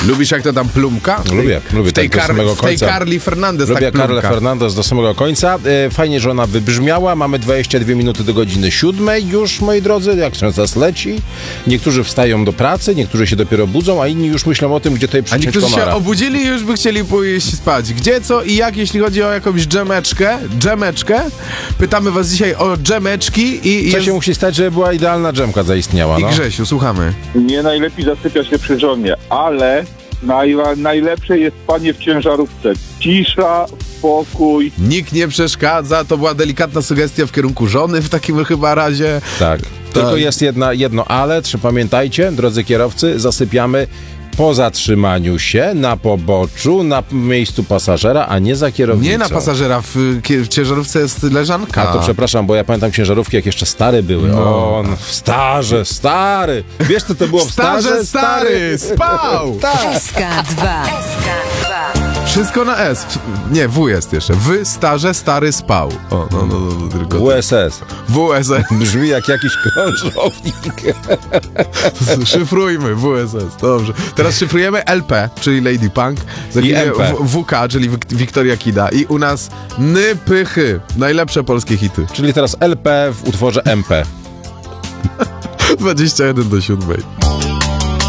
Lubisz jak to tam plumka? Lubię W tej, tak do samego w tej końca. Carly Fernandez Lubię tak plumka. Carlę Fernandez do samego końca. Fajnie, że ona wybrzmiała. Mamy 22 minuty do godziny 7 już, moi drodzy, jak czas leci. Niektórzy wstają do pracy, niektórzy się dopiero budzą, a inni już myślą o tym, gdzie tutaj A przyciąć niektórzy komara. się obudzili i już by chcieli pójść spać. Gdzie, co i jak, jeśli chodzi o jakąś dżemeczkę? Pytamy was dzisiaj o dżemeczki i Co się musi stać, żeby była idealna dżemka zaistniała? I No? Grzesiu, słuchamy. Nie najlepiej zasypia się przy żonie, ale najlepsze jest spanie w ciężarówce. Cisza, spokój. Nikt nie przeszkadza, to była delikatna sugestia w kierunku żony w takim chyba razie. Tak. Tylko jest jedno ale, pamiętajcie, drodzy kierowcy, zasypiamy po zatrzymaniu się, na poboczu, na miejscu pasażera, a nie za kierownicą. Nie na pasażera, w ciężarówce jest leżanka. A to przepraszam, bo ja pamiętam ciężarówki, jak jeszcze stare były. No. Stary. Wiesz, co to było w Stary, spał! Tak. SK2. Wszystko na S. Nie, W jest jeszcze. Stary spał. O, no, tylko WSS. WSS. Brzmi jak jakiś krążownik. Szyfrujmy WSS. Dobrze. Teraz szyfrujemy LP, czyli Lady Punk. Za I chwilę MP. WK, czyli Wiktoria Kida. I u nas Pychy. Najlepsze polskie hity. Czyli teraz LP w utworze MP. 21 do 7.